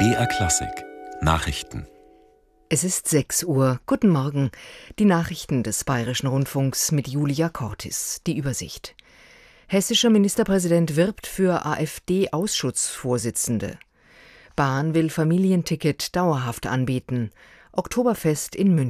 BR Klassik Nachrichten. Es ist 6 Uhr. Guten Morgen. Die Nachrichten des Bayerischen Rundfunks mit Julia Cortis. Die Übersicht. Hessischer Ministerpräsident wirbt für AfD-Ausschussvorsitzende. Bahn will Familienticket dauerhaft anbieten. Oktoberfest in München.